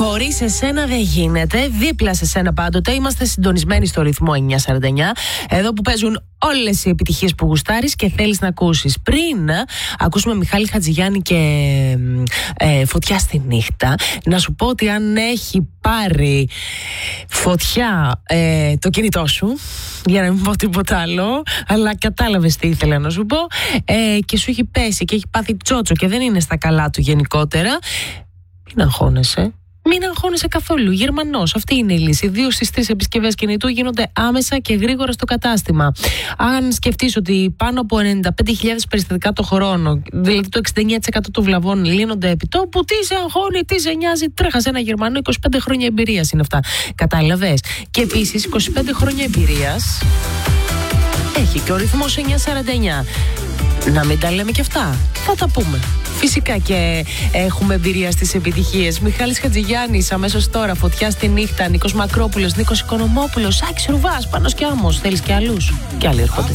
Χωρίς εσένα δεν γίνεται. Δίπλα σε σένα πάντοτε. Είμαστε συντονισμένοι στο ρυθμό 949. Εδώ που παίζουν όλες οι επιτυχίες που γουστάρεις και θέλεις να ακούσεις. Πριν ακούσουμε Μιχάλη Χατζηγιάννη και Φωτιά στη νύχτα, να σου πω ότι αν έχει πάρει φωτιά το κινητό σου, για να μην πω τίποτα άλλο, αλλά κατάλαβες τι ήθελα να σου πω, και σου έχει πέσει και έχει πάθει τσότσο και δεν είναι στα καλά του γενικότερα, μην αγχώνεσαι. Μην αγχώνεσαι καθόλου. Γερμανός. Αυτή είναι η λύση. 2 στις 3 επισκευές κινητού γίνονται άμεσα και γρήγορα στο κατάστημα. Αν σκεφτείς ότι πάνω από 95.000 περιστατικά το χρόνο, δηλαδή το 69% των βλαβών λύνονται επί τόπου, τι σε αγχώνει, τι σε νοιάζει, τρέχα σε ένα Γερμανό. 25 χρόνια εμπειρίας είναι αυτά. Κατάλαβες. Και επίσης 25 χρόνια εμπειρίας έχει και ο ρυθμός 949. Να μην τα λέμε και αυτά. Θα τα πούμε. Φυσικά και έχουμε εμπειρία στις επιτυχίες. Μιχάλης Χατζηγιάννης αμέσως τώρα. Φωτιά στη νύχτα. Νίκος Μακρόπουλος, Νίκος Οικονομόπουλος, Άκης Ρουβάς, Πάνος και Άμμος. Θέλεις και άλλους? Και άλλοι έρχονται.